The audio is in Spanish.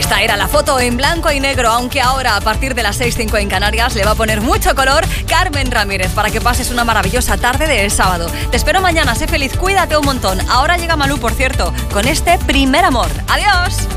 Esta era la foto en blanco y negro, aunque ahora a partir de las 6:05 en Canarias le va a poner mucho color Carmen Ramírez para que pases una maravillosa tarde de sábado. Te espero mañana, sé feliz, cuídate un montón. Ahora llega Malú, por cierto, con este Primer Amor. ¡Adiós!